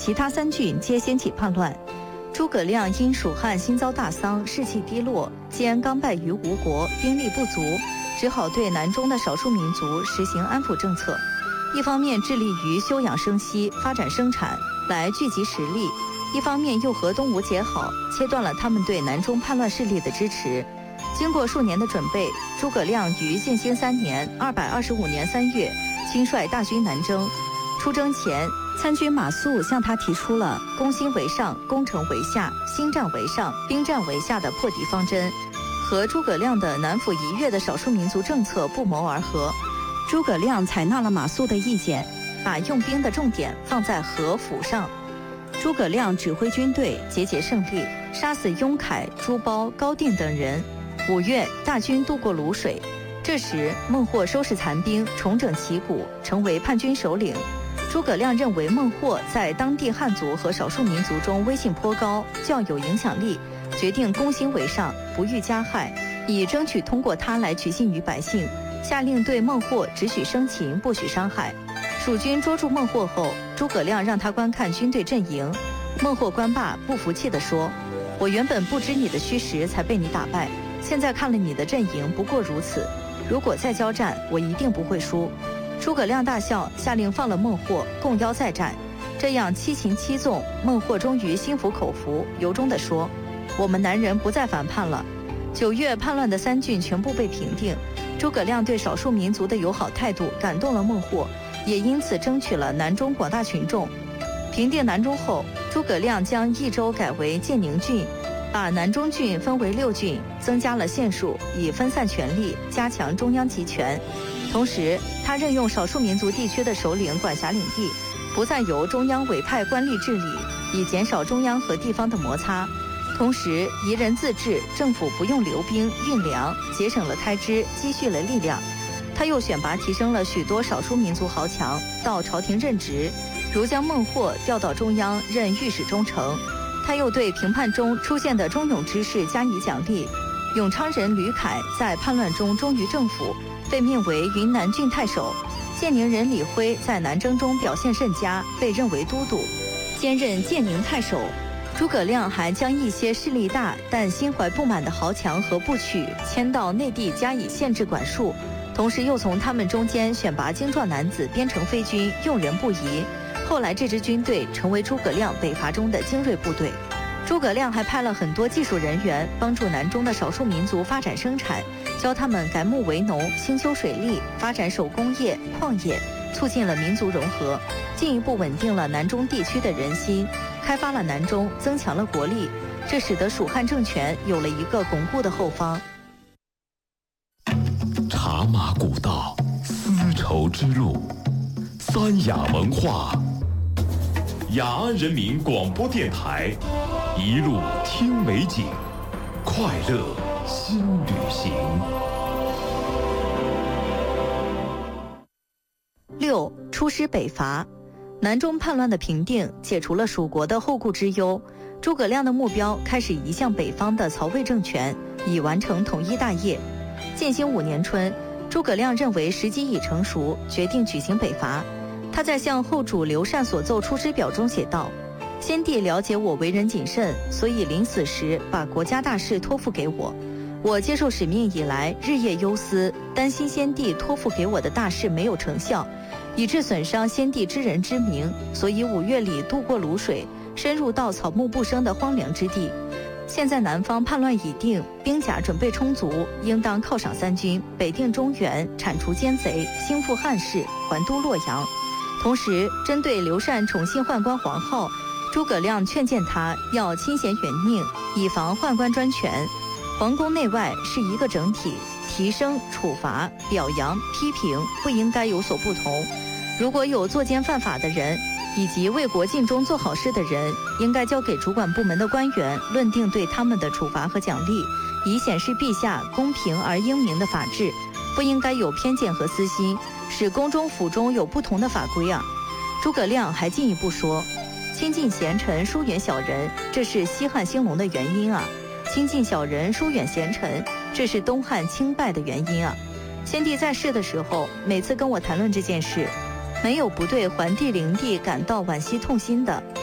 其他3郡皆掀起叛乱。诸葛亮因蜀汉新遭大丧，士气低落，兼刚败于吴国，兵力不足，只好对南中的少数民族实行安抚政策。一方面致力于休养生息，发展生产来聚集实力，一方面又和东吴结好，切断了他们对南中叛乱势力的支持。经过数年的准备，诸葛亮于建兴3年225年3月亲率大军南征。出征前，参军马谡向他提出了攻心为上，攻城为下，心战为上，兵战为下的破敌方针，和诸葛亮的南抚夷越的少数民族政策不谋而合。诸葛亮采纳了马谡的意见，把用兵的重点放在和府上。诸葛亮指挥军队节节胜利，杀死雍凯、朱褒、高定等人。5月，大军渡过泸水，这时孟获收拾残兵，重整旗鼓，成为叛军首领。诸葛亮认为孟获在当地汉族和少数民族中威信颇高，较有影响力，决定攻心为上，不欲加害，以争取通过他来取信于百姓，下令对孟获只许生擒，不许伤害。蜀军捉住孟获后，诸葛亮让他观看军队阵营。孟获观罢，不服气地说：“我原本不知你的虚实，才被你打败，现在看了你的阵营，不过如此。如果再交战，我一定不会输。”诸葛亮大笑，下令放了孟获，共邀再战。这样7擒7纵，孟获终于心服口服，由衷地说：“我们南人不再反叛了。”9月，叛乱的3郡全部被平定。诸葛亮对少数民族的友好态度感动了孟获，也因此争取了南中广大群众。平定南中后，诸葛亮将益州改为建宁郡，把南中郡分为6郡，增加了县数，以分散权力，加强中央集权。同时，他任用少数民族地区的首领管辖领地，不再由中央委派官吏治理，以减少中央和地方的摩擦。同时，夷人自治，政府不用留兵运粮，节省了开支，积蓄了力量。他又选拔提升了许多少数民族豪强到朝廷任职，如将孟获调到中央任御史中丞。他又对平叛中出现的忠勇之士加以奖励。永昌人吕凯在叛乱中忠于政府，被命为云南郡太守。建宁人李辉在南征中表现甚佳，被任为都督，兼任建宁太守。诸葛亮还将一些势力大但心怀不满的豪强和部曲迁到内地加以限制管束，同时又从他们中间选拔精壮男子编成飞军，用人不疑。后来这支军队成为诸葛亮北伐中的精锐部队。诸葛亮还派了很多技术人员帮助南中的少数民族发展生产，教他们改木为农，兴修水利，发展手工业、矿业，促进了民族融合，进一步稳定了南中地区的人心，开发了南中，增强了国力。这使得蜀汉政权有了一个巩固的后方。 茶马古道，丝绸之路，三雅文化，雅安人民广播电台，一路听美景，快乐新旅行。 6. 出师北伐。南中叛乱的平定解除了蜀国的后顾之忧，诸葛亮的目标开始移向北方的曹魏政权，以完成统一大业。建兴5年春，诸葛亮认为时机已成熟，决定举行北伐。他在向后主刘禅所奏出师表中写道：“先帝了解我为人谨慎，所以临死时把国家大事托付给我。我接受使命以来，日夜忧思，担心先帝托付给我的大事没有成效，以致损伤先帝之人之名，所以5月里渡过泸水，深入到草木不生的荒凉之地。现在南方叛乱已定，兵甲准备充足，应当犒赏3军，北定中原，铲除奸贼，兴复汉室，还都洛阳。”同时，针对刘禅宠幸宦官黄皓，诸葛亮劝谏他要亲贤远佞，以防宦官专权。皇宫内外是一个整体，提升、处罚、表扬、批评不应该有所不同。如果有作奸犯法的人，以及为国尽忠做好事的人，应该交给主管部门的官员论定对他们的处罚和奖励，以显示陛下公平而英明的法治，不应该有偏见和私心，使宫中府中有不同的法规啊。诸葛亮还进一步说，亲近贤臣，疏远小人，这是西汉兴隆的原因啊；亲近小人，疏远贤臣，这是东汉倾败的原因啊。先帝在世的时候，每次跟我谈论这件事，没有不对桓帝灵帝感到惋惜痛心的。